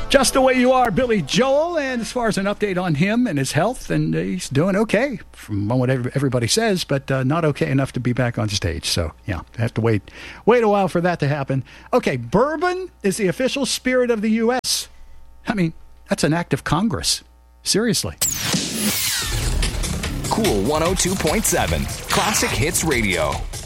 Just the Way You Are, Billy Joel. And as far as an update on him and his health, and he's doing okay from what everybody says, but not okay enough to be back on stage. So, yeah, I have to wait a while for that to happen. Okay, bourbon is the official spirit of the U.S. I mean, that's an act of Congress. Seriously. Cool 102.7 Classic Hits Radio.